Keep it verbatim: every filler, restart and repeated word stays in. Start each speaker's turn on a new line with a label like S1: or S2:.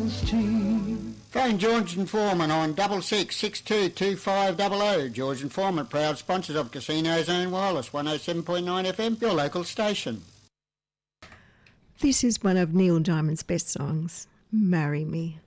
S1: Charles G.
S2: Phone George and Foreman on double six six two two five double oh. George and Foreman, proud sponsors of Casino Zone Wireless, one oh seven point nine F M, your local station.
S3: This is one of Neil Diamond's best songs, Marry Me.